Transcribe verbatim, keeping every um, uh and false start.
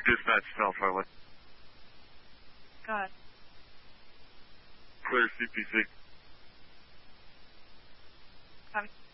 Dispatch South Highway. Go ahead. Clear C P C. Copy.